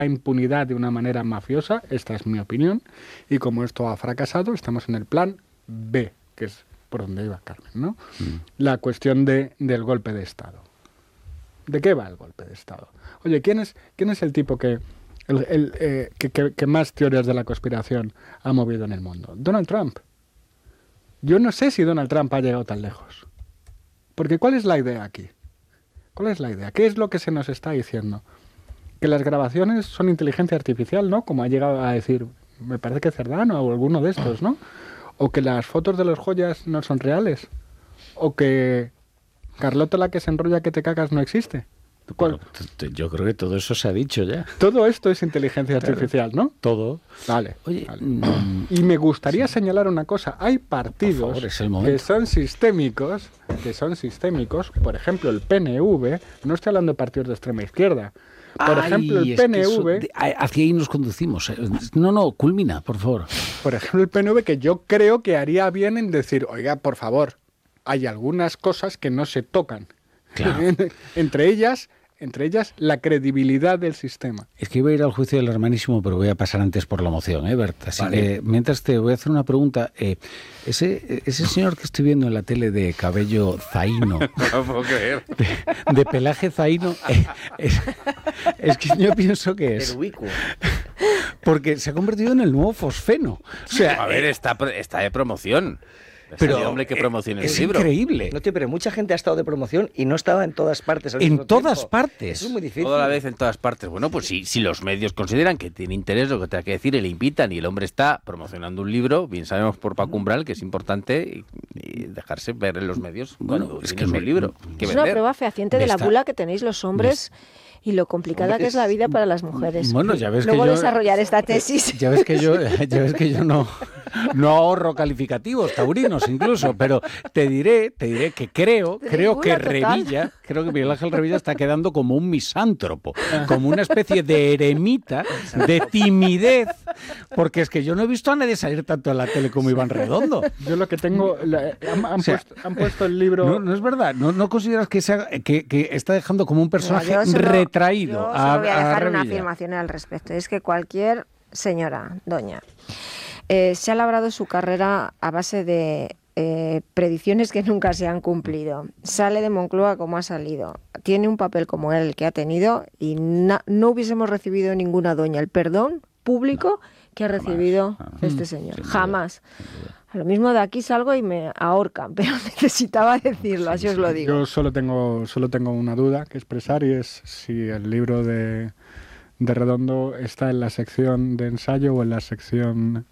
impunidad de una manera mafiosa, esta es mi opinión, y como esto ha fracasado, estamos en el plan B, que es por donde iba Carmen, ¿no? La cuestión del golpe de Estado. ¿De qué va el golpe de Estado? Oye, ¿quién es el tipo que más teorías de la conspiración ha movido en el mundo? Donald Trump. Yo no sé si Donald Trump ha llegado tan lejos. Porque ¿cuál es la idea aquí? ¿Cuál es la idea? ¿Qué es lo que se nos está diciendo? Que las grabaciones son inteligencia artificial, ¿no? Como ha llegado a decir, me parece que Cerdano o alguno de estos, ¿no? O que las fotos de los joyas no son reales. O que Carlota la que se enrolla que te cagas no existe. Yo creo que todo eso se ha dicho ya. Todo esto es inteligencia artificial, ¿no? Todo. Vale. Oye, vale. Y me gustaría señalar una cosa. Hay partidos por favor, es el momento. que son sistémicos, por ejemplo, el PNV, no estoy hablando de partidos de extrema izquierda. Por ejemplo, el PNV... hacia ahí nos conducimos. No, culmina, por favor. Por ejemplo, el PNV, que yo creo que haría bien en decir, oiga, por favor, hay algunas cosas que no se tocan. Claro. Entre ellas, la credibilidad del sistema. Es que iba a ir al juicio del hermanísimo, pero voy a pasar antes por la moción, Bert. Así vale. que, mientras te voy a hacer una pregunta. Ese señor que estoy viendo en la tele de cabello zaino, No puedo creer. de pelaje zaino, es que yo pienso que es... Ubicuo. Porque se ha convertido en el nuevo fosfeno. O sea, A ver, está de promoción. pero el hombre que promociona es el libro. increíble. No, tío, pero mucha gente ha estado de promoción y no estaba en todas partes al En mismo todas tiempo. partes. Eso es muy difícil. Toda la vez en todas partes. Bueno, pues si los medios consideran que tiene interés lo que te hay que decir y le invitan y el hombre está promocionando un libro, bien sabemos por Paco Umbral que es importante y dejarse ver en los medios cuando es tienes que un libro que Es una vender. prueba fehaciente de la bula que tenéis los hombres y lo complicada que es la vida para las mujeres. Bueno, ya ves Luego que yo... desarrollar esta tesis. Ya ves que yo no ahorro calificativos taurinos incluso, pero te diré que creo que total. creo que Miguel Ángel Revilla está quedando como un misántropo, como una especie de eremita, de timidez, porque es que yo no he visto a nadie salir tanto en la tele como Iván Redondo. Yo lo que tengo... Han puesto el libro... No es verdad, no consideras que está dejando como un personaje Yo solo retraído voy a a dejar una Revilla? afirmación al respecto. Es que cualquier señora, doña, se ha labrado su carrera a base de predicciones que nunca se han cumplido. Sale de Moncloa como ha salido. Tiene un papel como el que ha tenido y no hubiésemos recibido ninguna doña el perdón público que ha recibido este señor. Sin duda, Jamás. sin duda. A lo mismo de aquí salgo y me ahorcan, pero necesitaba decirlo, así os lo digo. Yo solo tengo una duda que expresar y es si el libro de Redondo está en la sección de ensayo o en la sección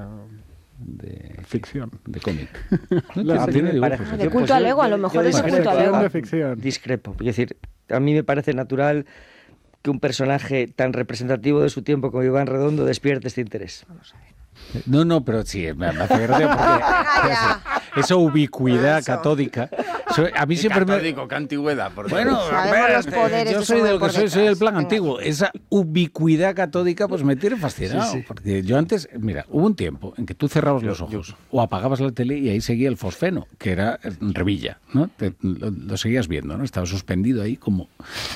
De ficción. De cómic. Tiene dibujos. De culto al ego, a lo mejor es culto al ego. De ficción. Discrepo. Es decir, a mí me parece natural que un personaje tan representativo de su tiempo como Iván Redondo despierte este interés. No, pero sí, me hace gracia porque esa ubicuidad catódica. A mí siempre me... Catódico, qué antigüedad. Por Bueno, Dios. a Sabemos ver, los poderes yo que soy se de lo mueven que por soy el plan detrás. antiguo. Esa ubicuidad catódica pues me tiene fascinado. Sí, sí. Porque yo antes, mira, hubo un tiempo en que tú cerrabas los ojos o apagabas la tele y ahí seguía el fosfeno, que era Revilla, ¿no? Lo seguías viendo, ¿no? Estaba suspendido ahí como...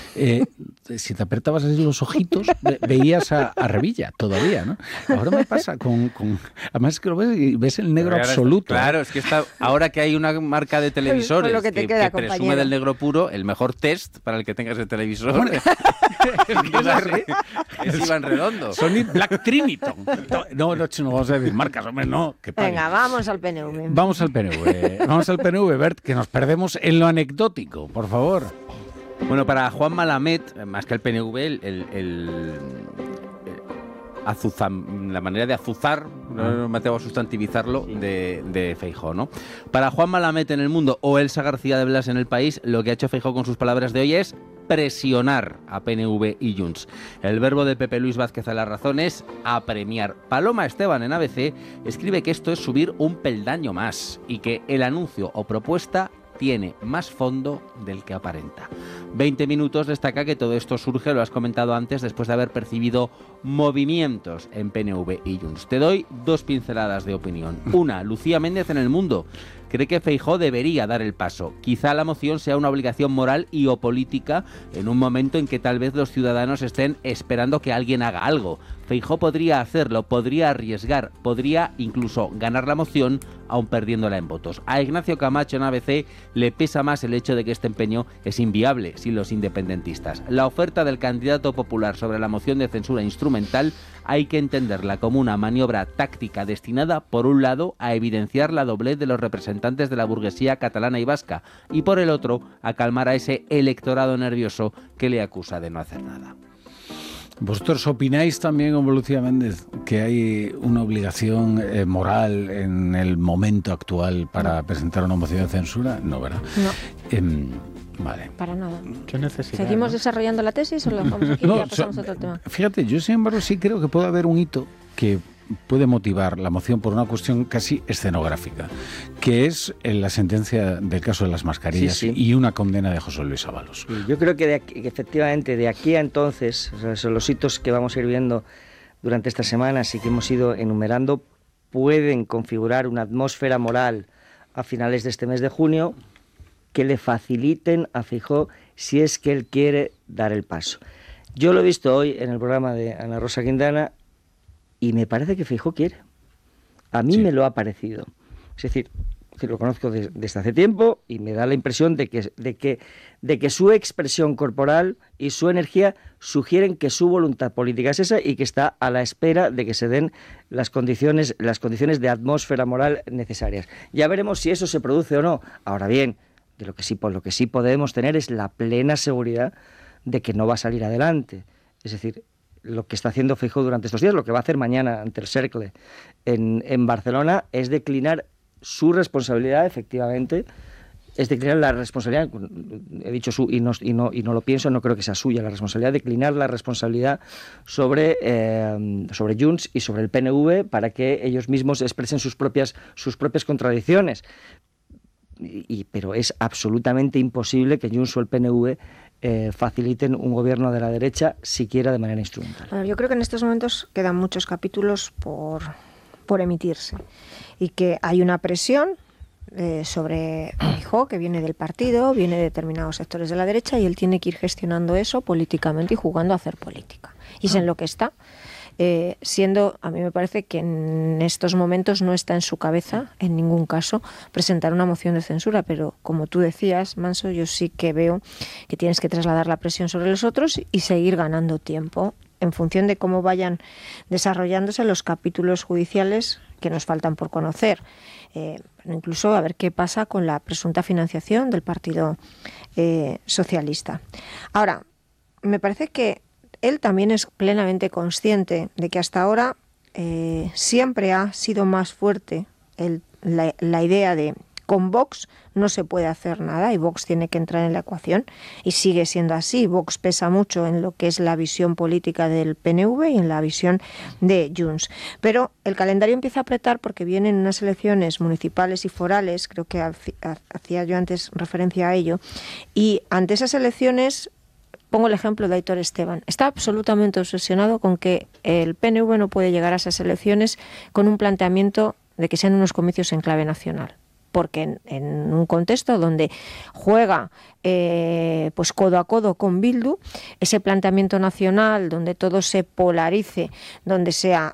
si te apretabas así los ojitos, veías a Revilla todavía, ¿no? Ahora me pasa con... Además es que lo ves y ves el negro Pero ahora absoluto. Claro, es que ahora que hay una marca de televisores Con lo que te queda, presume compañero. del negro puro, el mejor test para el que tengas el televisor es Iván Redondo. Sony Black Triniton. No vamos a decir marcas, hombre, no. Que paguen. Venga, vamos al PNV. Vamos al PNV, Bert, que nos perdemos en lo anecdótico, por favor. Bueno, para Juan Malamet, más que el PNV, la manera de azuzar, no me atrevo a sustantivizarlo, de Feijóo, ¿no? Para Juan Malamet en El Mundo o Elsa García de Blas en El País, lo que ha hecho Feijóo con sus palabras de hoy es presionar a PNV y Junts. El verbo de Pepe Luis Vázquez a La Razón es apremiar. Paloma Esteban en ABC escribe que esto es subir un peldaño más y que el anuncio o propuesta tiene más fondo del que aparenta. 20 minutos destaca que todo esto surge, lo has comentado antes, después de haber percibido movimientos en PNV y Junts. Te doy dos pinceladas de opinión. Una, Lucía Méndez en El Mundo cree que Feijóo debería dar el paso. Quizá la moción sea una obligación moral y o política en un momento en que tal vez los ciudadanos estén esperando que alguien haga algo. Feijóo podría hacerlo, podría arriesgar, podría incluso ganar la moción aún perdiéndola en votos. A Ignacio Camacho en ABC le pesa más el hecho de que este empeño es inviable sin los independentistas. La oferta del candidato popular sobre la moción de censura instrumental hay que entenderla como una maniobra táctica destinada, por un lado, a evidenciar la doblez de los representantes de la burguesía catalana y vasca y, por el otro, a calmar a ese electorado nervioso que le acusa de no hacer nada. ¿Vosotros opináis también, como Lucía Méndez, que hay una obligación moral en el momento actual para presentar una moción de censura? No, ¿verdad? No. Vale. Para nada. ¿Qué necesidad? ¿Seguimos desarrollando la tesis o lo dejamos aquí y ya pasamos a otro tema? Fíjate, yo sin embargo sí creo que puede haber un hito que puede motivar la moción por una cuestión casi escenográfica, que es la sentencia del caso de las mascarillas y una condena de José Luis Ábalos. Sí, yo creo que efectivamente de aquí a entonces, o sea, son los hitos que vamos a ir viendo durante estas semanas y que hemos ido enumerando, pueden configurar una atmósfera moral a finales de este mes de junio que le faciliten a Feijóo si es que él quiere dar el paso. Yo lo he visto hoy en el programa de Ana Rosa Quintana y me parece que Feijóo quiere. A mí me lo ha parecido. Es decir, que lo conozco desde hace tiempo y me da la impresión de que su expresión corporal y su energía sugieren que su voluntad política es esa y que está a la espera de que se den las condiciones de atmósfera moral necesarias. Ya veremos si eso se produce o no. Ahora bien, lo que sí podemos tener es la plena seguridad de que no va a salir adelante. Es decir, lo que está haciendo Feijóo durante estos días, lo que va a hacer mañana ante el Cercle en Barcelona, es declinar su responsabilidad, efectivamente, es declinar la responsabilidad, he dicho su y no lo pienso, no creo que sea suya la responsabilidad, declinar la responsabilidad sobre Junts y sobre el PNV para que ellos mismos expresen sus propias contradicciones. Pero es absolutamente imposible que Junts o el PNV faciliten un gobierno de la derecha siquiera de manera instrumental. Bueno, yo creo que en estos momentos quedan muchos capítulos por emitirse y que hay una presión sobre Feijóo que viene del partido, viene de determinados sectores de la derecha y él tiene que ir gestionando eso políticamente y jugando a hacer política. Y es en lo que está. Siendo, a mí me parece que en estos momentos no está en su cabeza, en ningún caso, presentar una moción de censura, pero como tú decías, Manso, yo sí que veo que tienes que trasladar la presión sobre los otros y seguir ganando tiempo en función de cómo vayan desarrollándose los capítulos judiciales que nos faltan por conocer. Incluso a ver qué pasa con la presunta financiación del Partido Socialista. Ahora, me parece que él también es plenamente consciente de que hasta ahora siempre ha sido más fuerte la idea de con Vox no se puede hacer nada y Vox tiene que entrar en la ecuación y sigue siendo así. Vox pesa mucho en lo que es la visión política del PNV y en la visión de Junts. Pero el calendario empieza a apretar porque vienen unas elecciones municipales y forales, creo que hacía yo antes referencia a ello, y ante esas elecciones pongo el ejemplo de Aitor Esteban. Está absolutamente obsesionado con que el PNV no puede llegar a esas elecciones con un planteamiento de que sean unos comicios en clave nacional. Porque en un contexto donde juega pues codo a codo con Bildu, ese planteamiento nacional donde todo se polarice, donde sea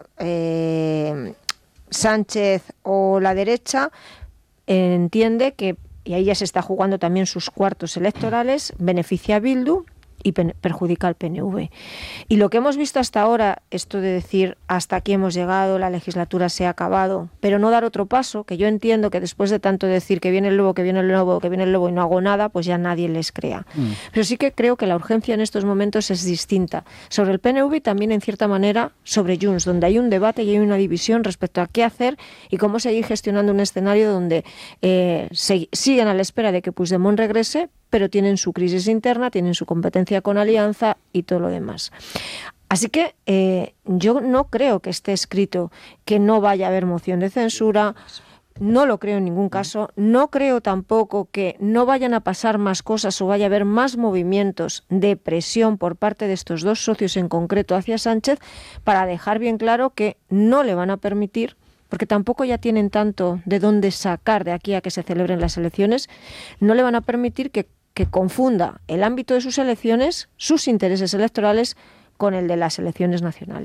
Sánchez o la derecha, entiende que, y ahí ya se está jugando también sus cuartos electorales, beneficia a Bildu y perjudica al PNV. Y lo que hemos visto hasta ahora, esto de decir hasta aquí hemos llegado, la legislatura se ha acabado, pero no dar otro paso, que yo entiendo que después de tanto decir que viene el lobo, que viene el lobo, que viene el lobo y no hago nada, pues ya nadie les crea. Pero sí que creo que la urgencia en estos momentos es distinta. Sobre el PNV y también en cierta manera sobre Junts, donde hay un debate y hay una división respecto a qué hacer y cómo seguir gestionando un escenario donde siguen a la espera de que Puigdemont regrese, pero tienen su crisis interna, tienen su competencia con Alianza y todo lo demás. Así que yo no creo que esté escrito que no vaya a haber moción de censura, no lo creo en ningún caso, no creo tampoco que no vayan a pasar más cosas o vaya a haber más movimientos de presión por parte de estos dos socios en concreto hacia Sánchez para dejar bien claro que no le van a permitir porque tampoco ya tienen tanto de dónde sacar de aquí a que se celebren las elecciones, no le van a permitir que confunda el ámbito de sus elecciones, sus intereses electorales, con el de las elecciones nacionales.